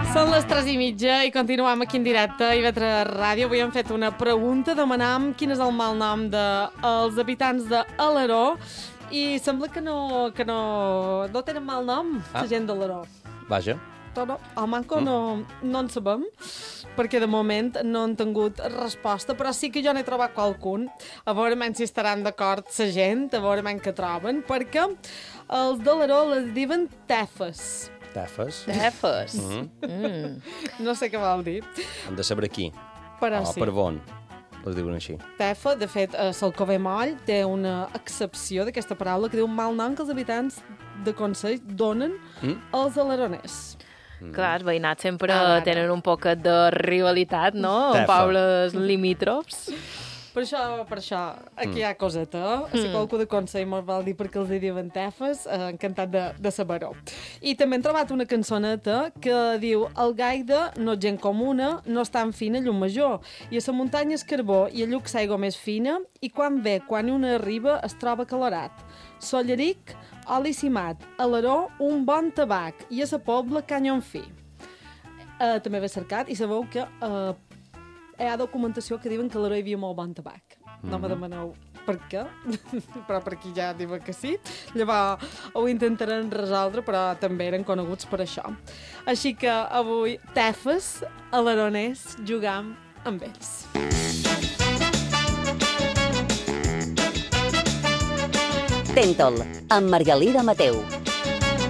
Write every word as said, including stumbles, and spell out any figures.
Són les tres i mitja i continuem aquí en directe a I V tres Ràdio. Avui hem fet una pregunta, demanàvem quin és el malnom dels habitants d'Alaró i sembla que no, que no, no tenen malnom, ah. la gent d'Alaró. Vaja. No, el manco mm. no, no en sabem, perquè de moment no han tingut resposta, però sí que jo n'he trobat qualcun. A veure si estaran d'acord la gent, a veure què troben, perquè els d'Alaró les diuen tefes. Tefes? Tefes. Mm. Mm. No sé què vol dir. Hem de saber qui. Però oh, sí. Per on les diuen així? Tefa, de fet, a Salcover Moll té una excepció d'aquesta paraula que diu un mal nom que els habitants de Consell donen mm? als alaroners. Mm. Clar, els veïnats sempre ara, ara. tenen un poc de rivalitat, no? Tefa. En pobles limítrofs. Per això, per això, aquí mm. hi ha coseta. Si mm. qualcú de Consell me'l vol dir perquè els hi diuen tefes, eh, encantat de, de saber-ho. I també hem trobat una cançoneta que diu el gaire no és gent comuna, no és tan fina llum major, i a la muntanya és carbó i a lluc s'aigua més fina, i quan ve, quan una arriba, es troba calorat. Solleric, oli cimat, Alaró, un bon tabac, i a la pobla canya en fi. Eh, també ve cercat, i sabeu que eh, hi ha documentació que diuen que a Alaró hi havia molt bon tabac. Mm-hmm. No me demaneu per què, però per aquí ja diuen que sí. Llavors ho intentaran resoldre, però també eren coneguts per això. Així que avui, tefes, alaroners, jugam amb ells. Tentol, amb Margalida Mateu.